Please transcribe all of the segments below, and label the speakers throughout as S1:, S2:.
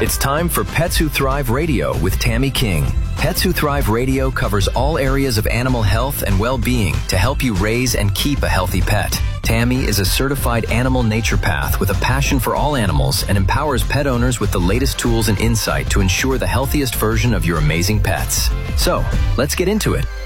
S1: It's time for Pets Who Thrive Radio with Tammy King. Pets Who Thrive Radio covers all areas of animal health and well-being to help you raise and keep a healthy pet. Tammy is a certified animal naturopath with a passion for all animals and empowers pet owners with the latest tools and insight to ensure the healthiest version of your amazing pets. So, let's get into it.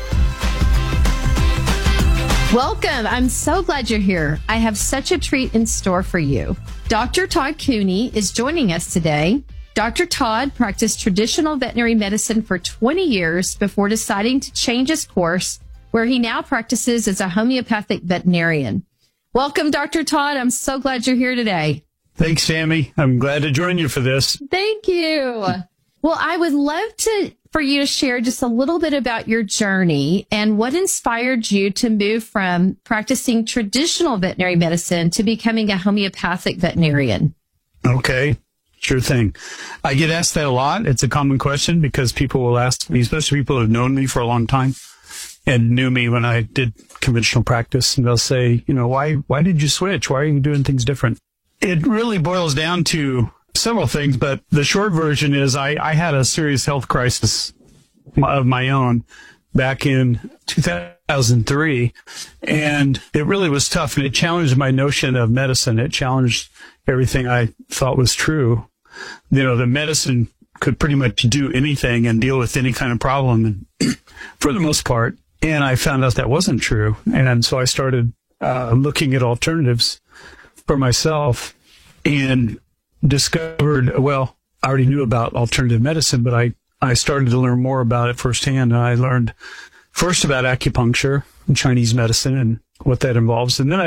S2: Welcome. I'm so glad you're here. I have such a treat in store for you. Dr. Todd Cooney is joining us today. Dr. Todd practiced traditional veterinary medicine for 20 years before deciding to change his course, where he now practices as a homeopathic veterinarian. Welcome, Dr. Todd. I'm so glad you're here today.
S3: Thanks, Tammy. I'm glad to join you for this.
S2: Thank you. Well, I would love for you to share just a little bit about your journey and what inspired you to move from practicing traditional veterinary medicine to becoming a homeopathic veterinarian.
S3: Okay, sure thing. I get asked that a lot. It's a common question because people will ask me, especially people who have known me for a long time and knew me when I did conventional practice, and they'll say, why did you switch? Why are you doing things different? It really boils down to several things, but the short version is I had a serious health crisis of my own back in 2003, and it really was tough, and it challenged my notion of medicine. It challenged everything I thought was true. The medicine could pretty much do anything and deal with any kind of problem, and for the most part. And I found out that wasn't true, and so I started looking at alternatives for myself and discovered, I already knew about alternative medicine, but I started to learn more about it firsthand. And I learned first about acupuncture and Chinese medicine and what that involves. And then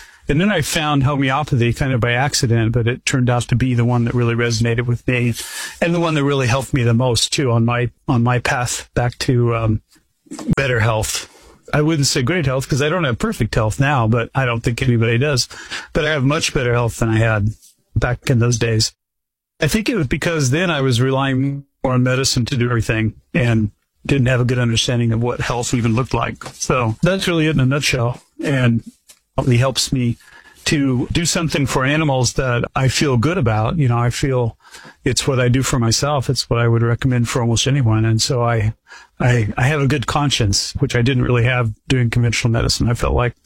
S3: I found homeopathy kind of by accident, but it turned out to be the one that really resonated with me and the one that really helped me the most too on my path back to better health. I wouldn't say great health because I don't have perfect health now, but I don't think anybody does. But I have much better health than I had back in those days. I think it was because then I was relying more on medicine to do everything and didn't have a good understanding of what health even looked like. So that's really it in a nutshell. And it really helps me to do something for animals that I feel good about. I feel it's what I do for myself. It's what I would recommend for almost anyone. And so I have a good conscience, which I didn't really have doing conventional medicine. I felt like,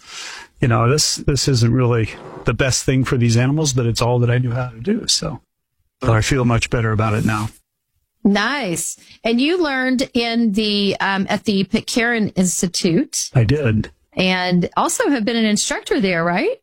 S3: this isn't really the best thing for these animals, but it's all that I knew how to do. So I feel much better about it now.
S2: Nice. And you learned in the at the Pitcairn Institute.
S3: I did.
S2: And also have been an instructor there, right?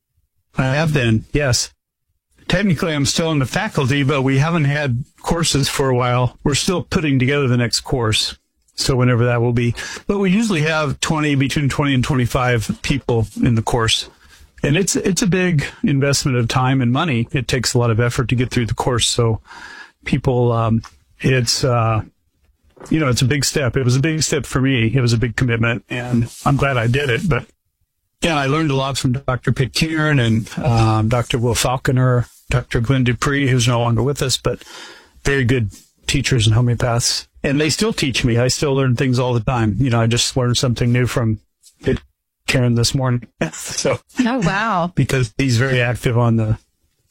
S3: I have been, yes. Technically, I'm still in the faculty, but we haven't had courses for a while. We're still putting together the next course, so whenever that will be. But we usually have between 20 and 25 people in the course. And it's a big investment of time and money. It takes a lot of effort to get through the course. So people, it's a big step. It was a big step for me. It was a big commitment, and I'm glad I did it. But yeah, I learned a lot from Dr. Pitcairn and Dr. Will Falconer, Dr. Glenn Dupree, who's no longer with us, but very good teachers and homeopaths. And they still teach me. I still learn things all the time. I just learned something new from Pitcairn this morning. So,
S2: oh wow!
S3: Because he's very active on the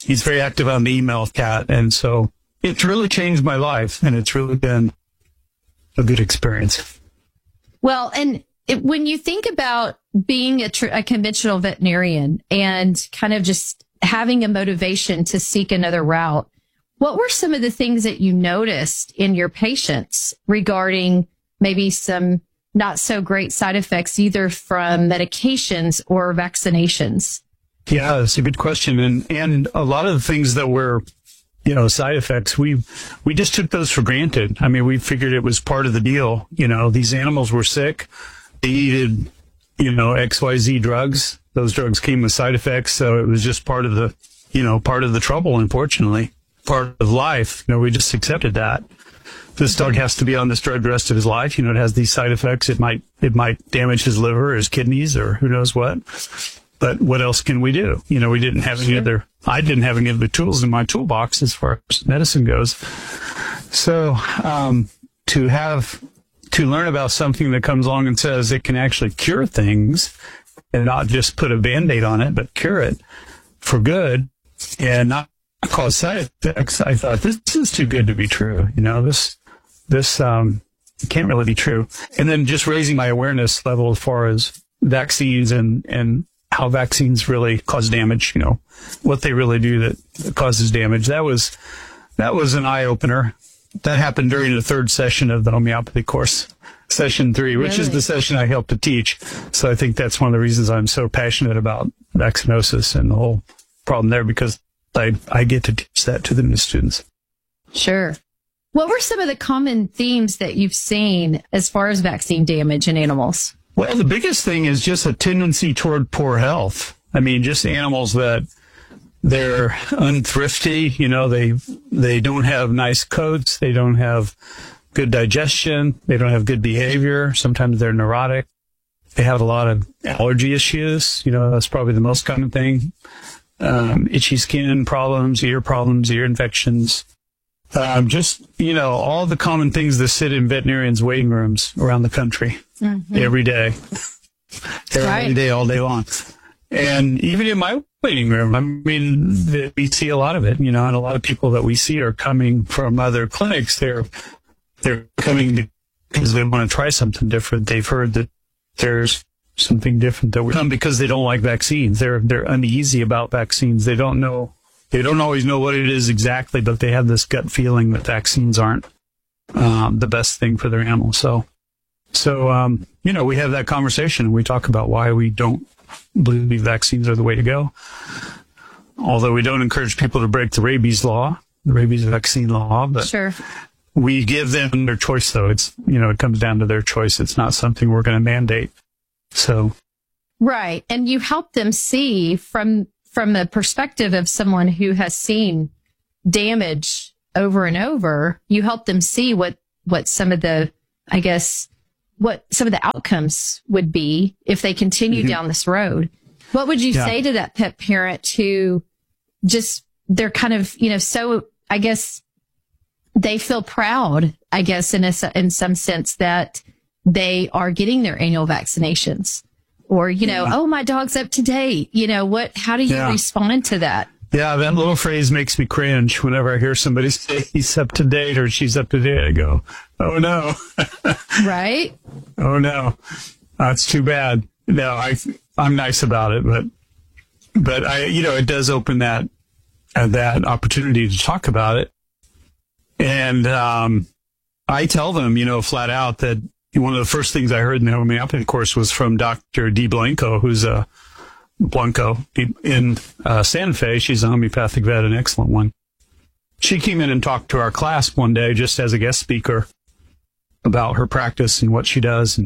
S3: email cat, and so it's really changed my life, and it's really been a good experience.
S2: Well, and when you think about being a conventional veterinarian and kind of just having a motivation to seek another route, what were some of the things that you noticed in your patients regarding maybe some not so great side effects, either from medications or vaccinations?
S3: Yeah, that's a good question. And a lot of the things that were, side effects, we just took those for granted. I mean, we figured it was part of the deal. These animals were sick. They needed, XYZ drugs. Those drugs came with side effects. So it was just part of the trouble, unfortunately, part of life. We just accepted that. This dog has to be on this drug the rest of his life. It has these side effects. It might damage his liver or his kidneys or who knows what. But what else can we do? We didn't have I didn't have any other tools in my toolbox as far as medicine goes. So, to learn about something that comes along and says it can actually cure things and not just put a Band-Aid on it, but cure it for good and not cause side effects, I thought, this is too good to be true. This can't really be true. And then just raising my awareness level as far as vaccines and how vaccines really cause damage, what they really do that causes damage. That was an eye opener. That happened during the third session of the homeopathy course, session 3, which is the session I helped to teach. So I think that's one of the reasons I'm so passionate about vaccinosis and the whole problem there, because I get to teach that to the new students.
S2: Sure. What were some of the common themes that you've seen as far as vaccine damage in animals?
S3: Well, the biggest thing is just a tendency toward poor health. I mean, just animals that they're unthrifty, they don't have nice coats, they don't have good digestion, they don't have good behavior. Sometimes they're neurotic. They have a lot of allergy issues. That's probably the most common thing. Itchy skin problems, ear infections. All the common things that sit in veterinarians' waiting rooms around the country every day. Every day, all day long. And even in my waiting room, I mean, we see a lot of it, and a lot of people that we see are coming from other clinics. They're coming because they want to try something different. They've heard that there's something different that we come because they don't like vaccines. They're uneasy about vaccines. They don't always know what it is exactly, but they have this gut feeling that vaccines aren't the best thing for their animal. So we have that conversation and we talk about why we don't believe vaccines are the way to go. Although we don't encourage people to break the rabies vaccine law, but
S2: sure.
S3: We give them their choice, though. It's, it comes down to their choice. It's not something we're going to mandate. So.
S2: Right. And you help them see from a perspective of someone who has seen damage over and over, you help them see what some of the, what some of the outcomes would be if they continue down this road. What would you say to that pet parent who they're kind of, so they feel proud, in some sense that they are getting their annual vaccinations or, oh, my dog's up to date. How do you respond to that?
S3: Yeah, that little phrase makes me cringe whenever I hear somebody say he's up to date or she's up to date. I go, oh no.
S2: Right?
S3: Oh no. That's too bad. No, I'm nice about it, but it does open that opportunity to talk about it. And, I tell them, flat out that one of the first things I heard in the homeopathy course was from Dr. Dee Blanco, who's Blanco in Santa Fe. She's a homeopathic vet, an excellent one. She came in and talked to our class one day just as a guest speaker about her practice and what she does.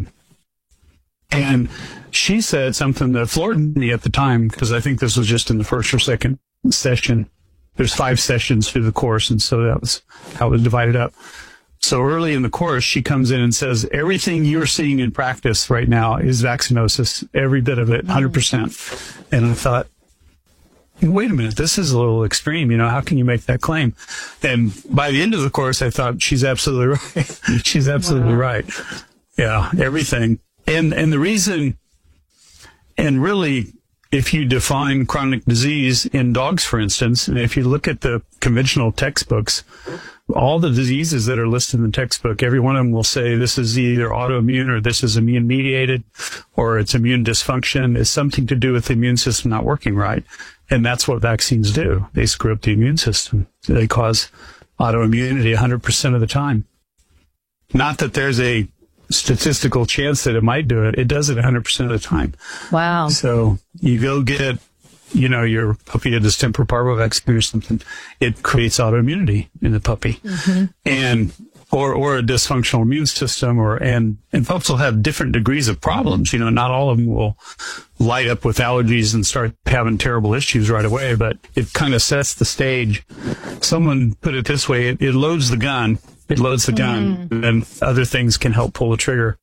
S3: And she said something that floored me at the time, because I think this was just in the first or second session. There's 5 sessions through the course, and so that was how it was divided up. So early in the course, she comes in and says, everything you're seeing in practice right now is vaccinosis, every bit of it, 100%. And I thought, wait a minute, this is a little extreme. How can you make that claim? And by the end of the course, I thought, she's absolutely right. She's absolutely right. Yeah, everything. And the reason, and really, if you define chronic disease in dogs, for instance, and if you look at the conventional textbooks, all the diseases that are listed in the textbook, every one of them will say this is either autoimmune or this is immune mediated or it's immune dysfunction. It's something to do with the immune system not working right. And that's what vaccines do. They screw up the immune system. They cause autoimmunity 100% of the time. Not that there's a statistical chance that it might do it. It does it 100% of the time.
S2: Wow.
S3: So you go get, your puppy a distemper parvovaccine or something, it creates autoimmunity in the puppy. And, or a dysfunctional immune system and pups will have different degrees of problems. Not all of them will light up with allergies and start having terrible issues right away, but it kind of sets the stage. Someone put it this way, it loads the gun. It loads the gun, and other things can help pull the trigger.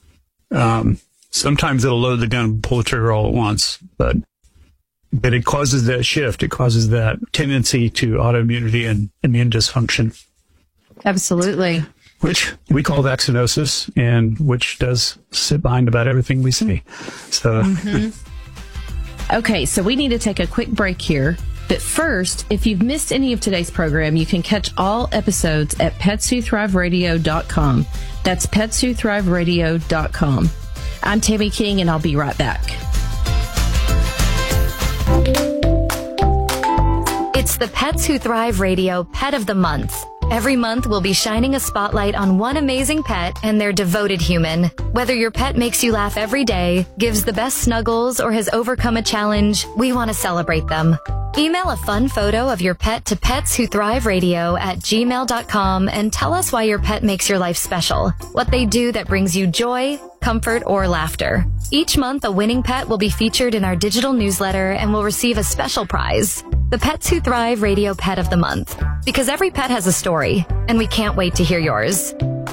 S3: Sometimes it'll load the gun and pull the trigger all at once, but it causes that shift. It causes that tendency to autoimmunity and immune dysfunction.
S2: Absolutely.
S3: Which we call vaccinosis, and which does sit behind about everything we see. So.
S4: Okay, so we need to take a quick break here.
S2: But first, if you've missed any of today's program, you can catch all episodes at petswhothriveradio.com. That's petswhothriveradio.com. I'm Tammy King, and I'll be right back.
S4: It's the Pets Who Thrive Radio Pet of the Month. Every month, we'll be shining a spotlight on one amazing pet and their devoted human. Whether your pet makes you laugh every day, gives the best snuggles, or has overcome a challenge, we want to celebrate them. Email a fun photo of your pet to petswhothriveradio@gmail.com and tell us why your pet makes your life special, what they do that brings you joy, comfort, or laughter. Each month, a winning pet will be featured in our digital newsletter and will receive a special prize. The Pets Who Thrive Radio Pet of the Month. Because every pet has a story, and we can't wait to hear yours.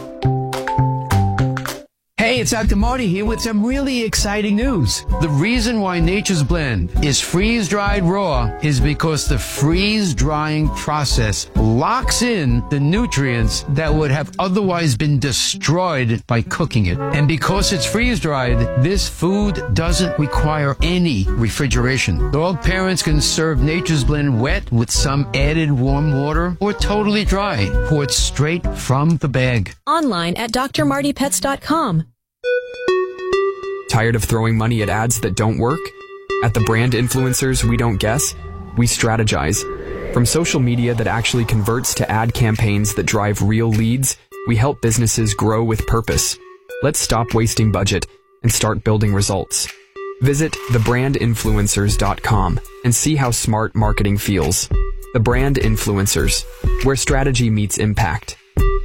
S5: Hey, it's Dr. Marty here with some really exciting news. The reason why Nature's Blend is freeze-dried raw is because the freeze-drying process locks in the nutrients that would have otherwise been destroyed by cooking it. And because it's freeze-dried, this food doesn't require any refrigeration. Dog parents can serve Nature's Blend wet with some added warm water or totally dry, poured straight from the bag.
S6: Online at drmartypets.com.
S7: Tired of throwing money at ads that don't work? At the brand influencers we don't guess, we strategize. From social media that actually converts to ad campaigns that drive real leads, we help businesses grow with purpose. Let's stop wasting budget and start building results. Visit thebrandinfluencers.com and see how smart marketing feels. The Brand Influencers, where strategy meets impact.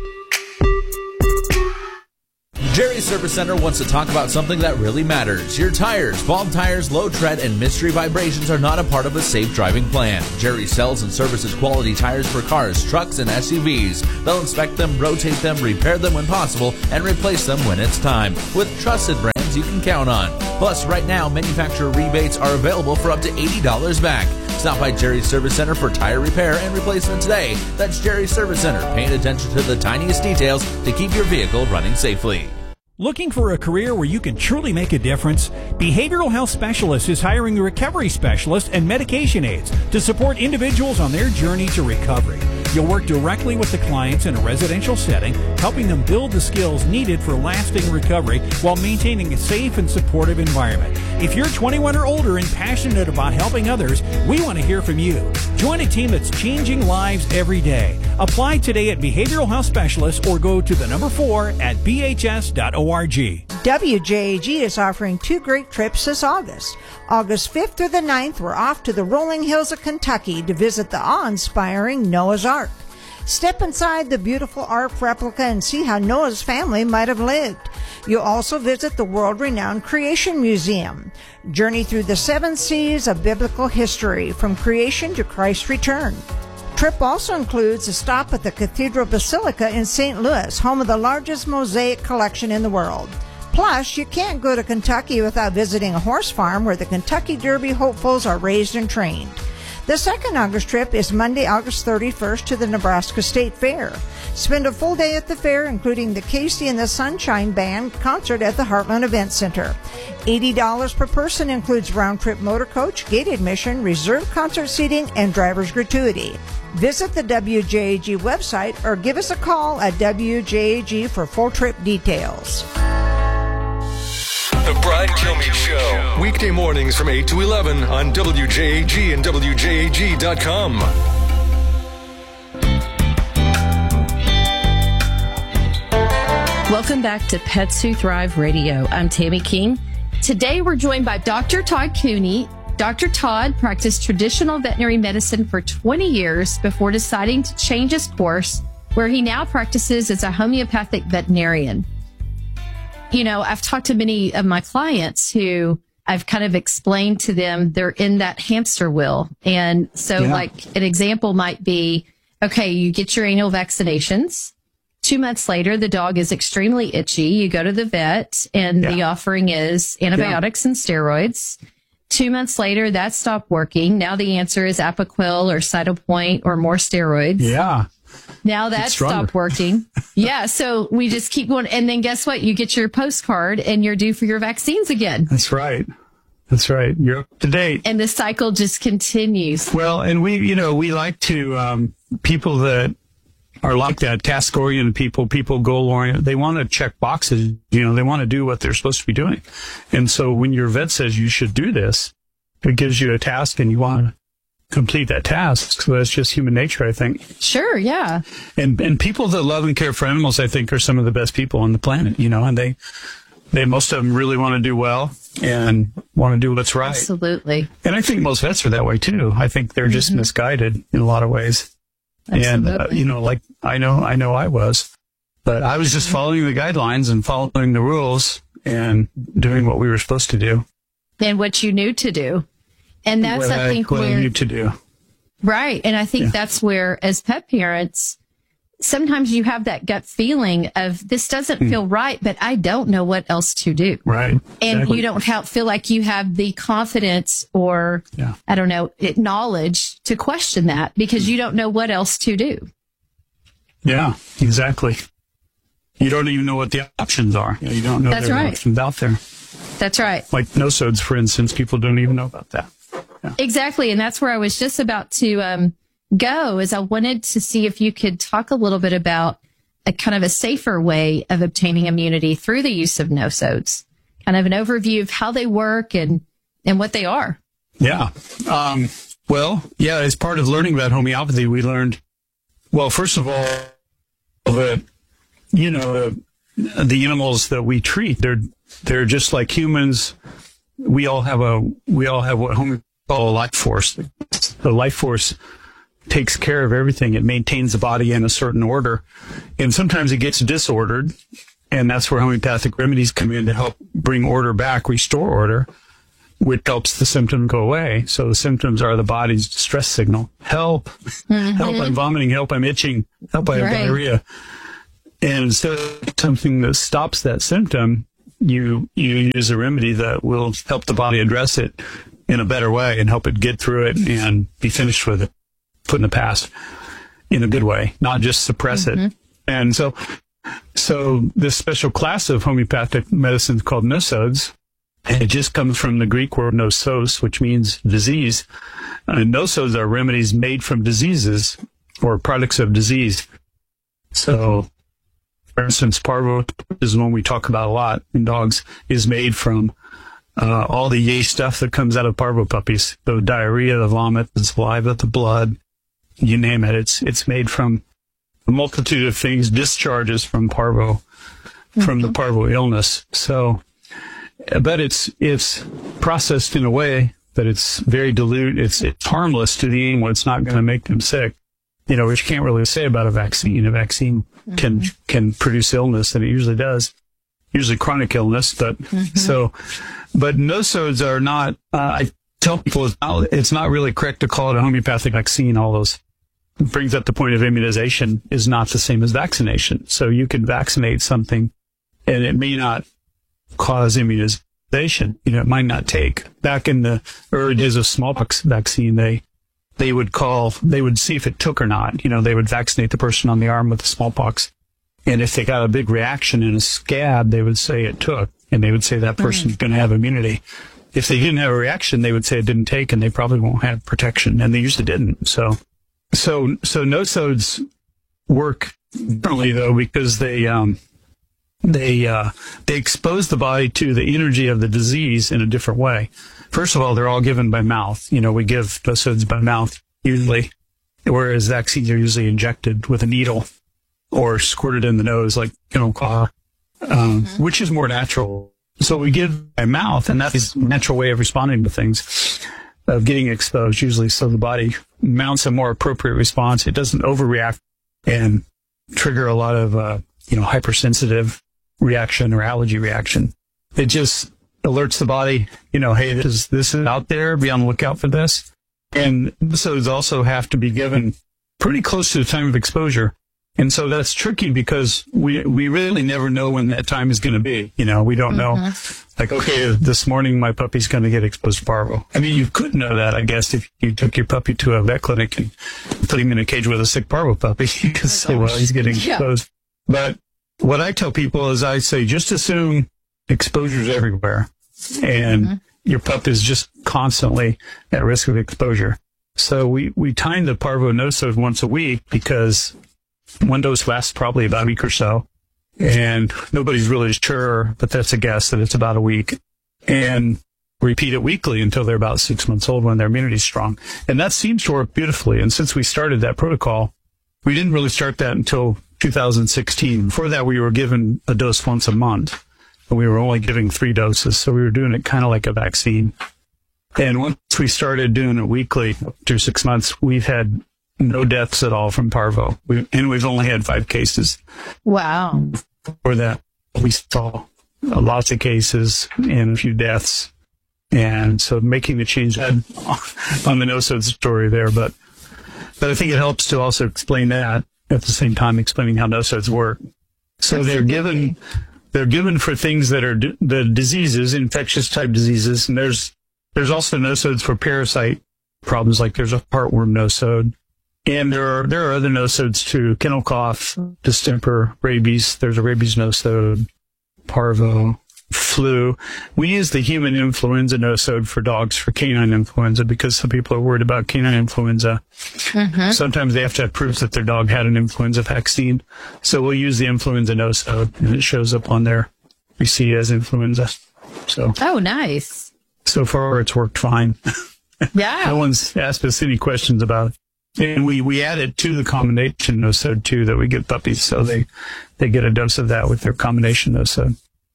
S8: Jerry's Service Center wants to talk about something that really matters. Your tires. Bald tires, low tread, and mystery vibrations are not a part of a safe driving plan. Jerry sells and services quality tires for cars, trucks, and SUVs. They'll inspect them, rotate them, repair them when possible, and replace them when it's time. With trusted brands you can count on. Plus, right now, manufacturer rebates are available for up to $80 back. Stop by Jerry's Service Center for tire repair and replacement today. That's Jerry's Service Center, paying attention to the tiniest details to keep your vehicle running safely.
S9: Looking for a career where you can truly make a difference? Behavioral Health Specialist is hiring a recovery specialist and medication aides to support individuals on their journey to recovery. You'll work directly with the clients in a residential setting, helping them build the skills needed for lasting recovery while maintaining a safe and supportive environment. If you're 21 or older and passionate about helping others, we want to hear from you. Join a team that's changing lives every day. Apply today at Behavioral Health Specialist or go to the number 4 at bhs.org.
S10: WJAG is offering 2 great trips this August. August 5th through the 9th, we're off to the rolling hills of Kentucky to visit the awe-inspiring Noah's Ark. Step inside the beautiful Ark replica and see how Noah's family might have lived. You'll also visit the world-renowned Creation Museum. Journey through the 7 seas of biblical history, from creation to Christ's return. Trip also includes a stop at the Cathedral Basilica in St. Louis, home of the largest mosaic collection in the world. Plus, you can't go to Kentucky without visiting a horse farm where the Kentucky Derby hopefuls are raised and trained. The second August trip is Monday, August 31st to the Nebraska State Fair. Spend a full day at the fair, including the Casey and the Sunshine Band concert at the Heartland Event Center. $80 per person includes round-trip motor coach, gate admission, reserved concert seating, and driver's gratuity. Visit the WJAG website or give us a call at WJAG for full trip details.
S11: The Brian Kilmeade Show. Weekday mornings from 8 to 11 on WJAG and WJAG.com.
S2: Welcome back to Pets Who Thrive Radio. I'm Tammy King. Today we're joined by Dr. Todd Cooney. Dr. Todd practiced traditional veterinary medicine for 20 years before deciding to change his course, where he now practices as a homeopathic veterinarian. You know, I've talked to many of my clients who I've kind of explained to them they're in that hamster wheel. And so like an example might be, okay, you get your annual vaccinations. 2 months later, the dog is extremely itchy. You go to the vet and the offering is antibiotics and steroids. 2 months later, that stopped working. Now the answer is Apoquel or Cytopoint or more steroids.
S3: Yeah.
S2: Now that stopped working. So we just keep going. And then guess what? You get your postcard and you're due for your vaccines again.
S3: That's right. That's right. You're up to date.
S2: And the cycle just continues.
S3: Well, and we like to, people that are like that, task-oriented people goal-oriented, they want to check boxes. They want to do what they're supposed to be doing. And so when your vet says you should do this, it gives you a task and you want to complete that task. So that's just human nature, I think.
S2: Sure, yeah.
S3: And people that love and care for animals, I think, are some of the best people on the planet, and they most of them really want to do well and want to do what's right.
S2: Absolutely.
S3: And I think most vets are that way too. I think they're just misguided in a lot of ways.
S2: Absolutely.
S3: And, like I know I was, but I was just following the guidelines and following the rules and doing what we were supposed to do.
S2: And what you knew to do. And that's, I think,
S3: what I knew to do.
S2: Right. And I think that's where, as pet parents, sometimes you have that gut feeling of this doesn't feel right, but I don't know what else to do.
S3: Right.
S2: And you don't feel like you have the confidence or, I don't know, knowledge to question that because you don't know what else to do.
S3: Yeah, exactly. You don't even know what the options are. You don't know there are options out there.
S2: That's right.
S3: Like nosodes, for instance, people don't even know about that. Yeah.
S2: Exactly. And that's where I was just about to go, is I wanted to see if you could talk a little bit about a kind of a safer way of obtaining immunity through the use of nosodes, kind of an overview of how they work and what they are.
S3: Yeah. As part of learning about homeopathy, we learned, well, first of all, that, the animals that we treat, they're just like humans. We all have what homeopathy call a life force. The life force takes care of everything. It maintains the body in a certain order. And sometimes it gets disordered. And that's where homeopathic remedies come in to help bring order back, restore order, which helps the symptom go away. So the symptoms are the body's distress signal. Help. Help, I'm vomiting. Help, I'm itching. Help, I have diarrhea. And instead of something that stops that symptom, you use a remedy that will help the body address it in a better way and help it get through it and be finished with it, put in the past in a good way, not just suppress it. And so this special class of homeopathic medicine is called nosodes, and it just comes from the Greek word nosos, which means disease. And nosodes are remedies made from diseases or products of disease. So, for instance, parvo is one we talk about a lot in dogs, is made from all the yay stuff that comes out of parvo puppies. The diarrhea, the vomit, the saliva, the blood, you name it. It's made from a multitude of things, discharges from parvo, from the parvo illness. So, but it's processed in a way that it's very dilute. It's harmless to the animal. It's not going to make them sick. Which you can't really say about a vaccine. A vaccine can produce illness, and it usually does. Usually chronic illness, but but nosodes are not, I tell people it's not really correct to call it a homeopathic vaccine. All those brings up the point of immunization is not the same as vaccination. So you can vaccinate something and it may not cause immunization. It might not take. Back in the early days of smallpox vaccine, they would see if it took or not. They would vaccinate the person on the arm with the smallpox. And if they got a big reaction in a scab, they would say it took. And they would say that person's going to have immunity. If they didn't have a reaction, they would say it didn't take, and they probably won't have protection. And they usually didn't. So nosodes work differently, though, because they expose the body to the energy of the disease in a different way. First of all, they're all given by mouth. We give nosodes by mouth usually, whereas vaccines are usually injected with a needle or squirted in the nose, like, which is more natural. So we give by mouth, and that is a natural way of responding to things, of getting exposed usually. So the body mounts a more appropriate response. It doesn't overreact and trigger a lot of, hypersensitive reaction or allergy reaction. It just alerts the body, hey, this is out there. Be on the lookout for this. And nosodes also have to be given pretty close to the time of exposure. And so that's tricky because we really never know when that time is going to be. We don't know. Like, okay, this morning my puppy's going to get exposed to parvo. I mean, you could know that, I guess, if you took your puppy to a vet clinic and put him in a cage with a sick parvo puppy. You could say, well, he's getting exposed. But what I tell people is I say, just assume exposure's everywhere. And your pup is just constantly at risk of exposure. So we time the parvo nosode once a week because one dose lasts probably about a week or so. And nobody's really sure, but that's a guess that it's about a week. And repeat it weekly until they're about 6 months old when their immunity is strong. And that seems to work beautifully. And since we started that protocol, we didn't really start that until 2016. Before that, we were given a dose once a month, but we were only giving 3 doses. So we were doing it kind of like a vaccine. And once we started doing it weekly, after 6 months, we've had no deaths at all from parvo. We've only had 5 cases.
S2: Wow.
S3: For that, we saw lots of cases and a few deaths. And so making the change on the nosode story there, but I think it helps to also explain that at the same time explaining how nosodes work. So they're given for things that are the diseases, infectious type diseases, and there's also nosodes for parasite problems, like there's a heartworm nosode, and there are other nosodes too: kennel cough, distemper, rabies. There's a rabies nosode, parvo, flu. We use the human influenza nosode for dogs for canine influenza because some people are worried about canine influenza. Mm-hmm. Sometimes they have to have proof that their dog had an influenza vaccine. So we'll use the influenza nosode, and it shows up on there. We see it as influenza. So.
S2: Oh, nice.
S3: So far, it's worked fine.
S2: Yeah.
S3: No one's asked us any questions about it. And we add it to the combination nosode too that we give puppies, so they get a dose of that with their combination nosode.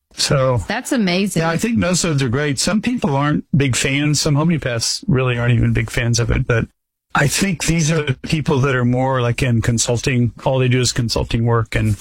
S3: So
S2: that's amazing.
S3: Yeah, I think nosodes are great. Some people aren't big fans. Some homeopaths really aren't even big fans of it. But I think these are the people that are more like in consulting. All they do is consulting work, and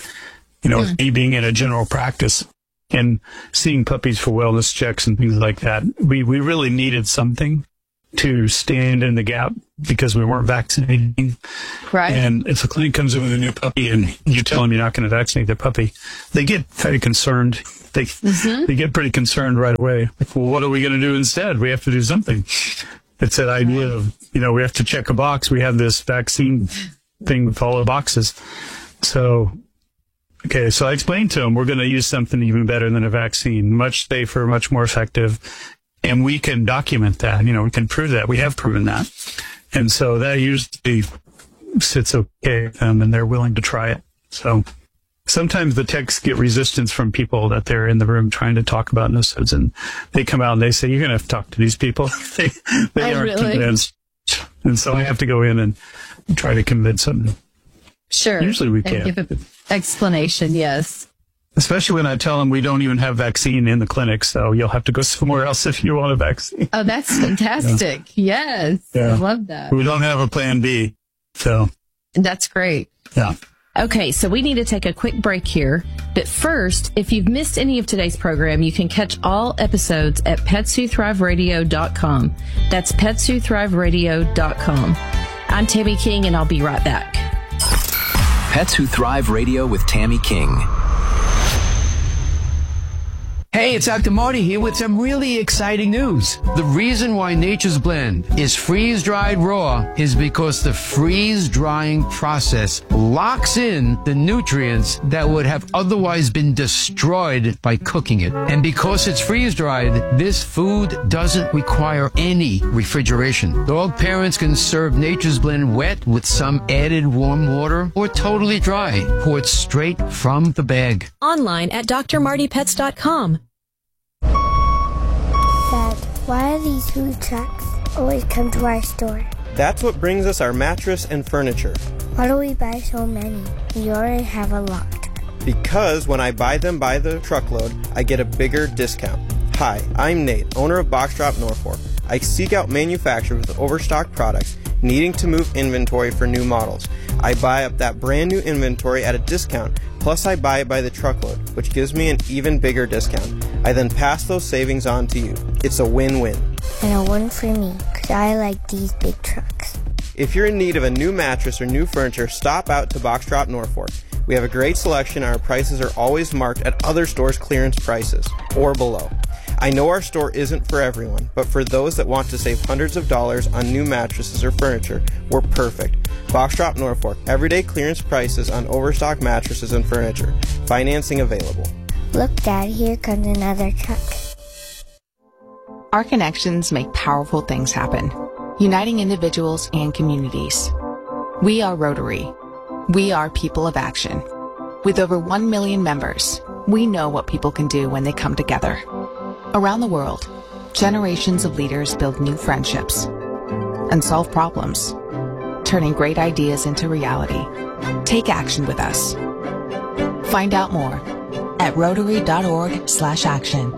S3: me being in a general practice and seeing puppies for wellness checks and things like that. We really needed something to stand in the gap because we weren't vaccinating.
S2: Right.
S3: And if a client comes in with a new puppy and you tell them you're not going to vaccinate their puppy, they get very concerned. They get pretty concerned right away. Like, well, what are we going to do instead? We have to do something. It's that idea of, we have to check a box. We have this vaccine thing with all the boxes. So I explained to them, we're going to use something even better than a vaccine, much safer, much more effective. And we can document that, we can prove that. We have proven that. And so that usually sits okay with them and they're willing to try it. So sometimes the techs get resistance from people that they're in the room trying to talk about nosodes, and they come out and they say, you're going to have to talk to these people. they aren't convinced. And so I have to go in and try to convince them.
S2: Sure.
S3: Usually we can.
S2: Give an explanation, yes.
S3: Especially when I tell them we don't even have vaccine in the clinic, so you'll have to go somewhere else if you want a vaccine.
S2: Oh, that's fantastic. Yeah. Yes. Yeah. I love that.
S3: We don't have a plan B, so.
S2: That's great.
S3: Yeah.
S2: Okay, so we need to take a quick break here. But first, if you've missed any of today's program, you can catch all episodes at PetsWhoThriveRadio.com. That's PetsWhoThriveRadio.com. I'm Tammy King, and I'll be right back.
S1: Pets Who Thrive Radio with Tammy King.
S5: Hey, it's Dr. Marty here with some really exciting news. The reason why Nature's Blend is freeze-dried raw is because the freeze-drying process locks in the nutrients that would have otherwise been destroyed by cooking it. And because it's freeze-dried, this food doesn't require any refrigeration. Dog parents can serve Nature's Blend wet with some added warm water or totally dry, poured straight from the bag.
S6: Online at drmartypets.com.
S12: Dad, why do these food trucks always come to our store?
S13: That's what brings us our mattress and furniture.
S12: Why do we buy so many? We already have a lot.
S13: Because when I buy them by the truckload, I get a bigger discount. Hi, I'm Nate, owner of Box Drop Norfolk. I seek out manufacturers with overstocked products needing to move inventory for new models. I buy up that brand new inventory at a discount, plus I buy it by the truckload, which gives me an even bigger discount. I then pass those savings on to you. It's a win-win.
S12: And a win for me, because I like these big trucks.
S13: If you're in need of a new mattress or new furniture, stop out to Box Drop Norfolk. We have a great selection and our prices are always marked at other stores' clearance prices, or below. I know our store isn't for everyone, but for those that want to save hundreds of dollars on new mattresses or furniture, we're perfect. Box Drop Norfolk, everyday clearance prices on overstock mattresses and furniture. Financing available.
S12: Look, Dad, here comes another truck.
S14: Our connections make powerful things happen, uniting individuals and communities. We are Rotary. We are people of action. With over 1 million members, we know what people can do when they come together. Around the world, generations of leaders build new friendships and solve problems, turning great ideas into reality. Take action with us. Find out more at Rotary.org/action.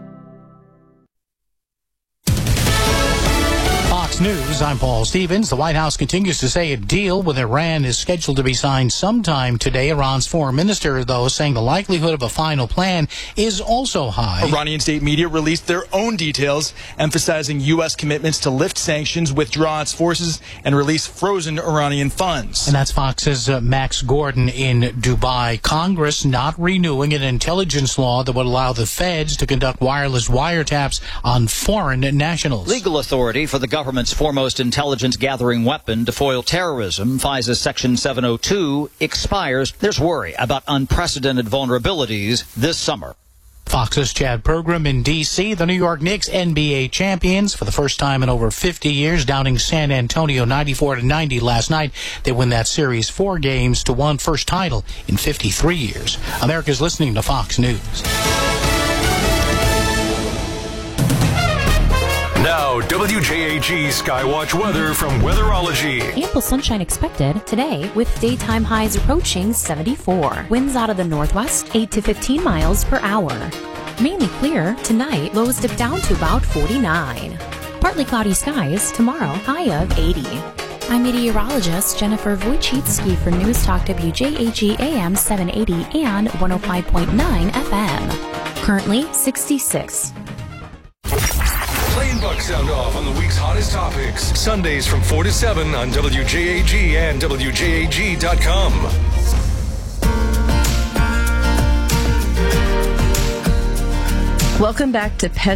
S15: News, I'm Paul Stevens. The White House continues to say a deal with Iran is scheduled to be signed sometime today. Iran's foreign minister, though, saying the likelihood of a final plan is also high.
S16: Iranian state media released their own details, emphasizing U.S. commitments to lift sanctions, withdraw its forces, and release frozen Iranian funds.
S15: And that's Fox's Max Gordon in Dubai. Congress not renewing an intelligence law that would allow the feds to conduct wireless wiretaps on foreign nationals.
S17: Legal authority for the government's foremost intelligence gathering weapon to foil terrorism, FISA Section 702, expires. There's worry about unprecedented vulnerabilities this summer.
S15: Fox's Chad Pergram in D.C. The New York Knicks, NBA champions for the first time in over 50 years, downing San Antonio 94-90 last night. They win that series 4 games to 1, first title in 53 years. America's listening to Fox News.
S11: Now, WJAG Skywatch weather from Weatherology.
S18: Ample sunshine expected today with daytime highs approaching 74. Winds out of the northwest, 8 to 15 miles per hour. Mainly clear tonight, lows dip down to about 49. Partly cloudy skies tomorrow, high of 80. I'm meteorologist Jennifer Wojcicki for News Talk WJAG AM 780 and 105.9 FM. Currently 66.
S11: Playing Buck sound off on the week's hottest topics. Sundays from 4 to 7 on WJAG and WJAG.com.
S2: Welcome back to Pet